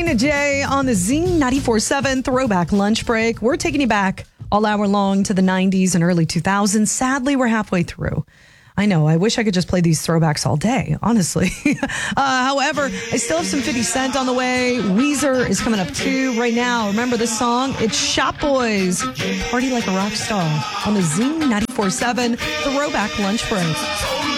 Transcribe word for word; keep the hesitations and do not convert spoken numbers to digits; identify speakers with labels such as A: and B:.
A: Dana J on the Z ninety-four seven Throwback Lunch Break. We're taking you back all hour long to the nineties and early two thousands. Sadly, we're halfway through. I know. I wish I could just play these throwbacks all day, honestly. uh, however, I still have some fifty Cent on the way. Weezer is coming up too right now. Remember this song? It's Shop Boys. Party like a rock star on the Z ninety-four seven Throwback Lunch Break.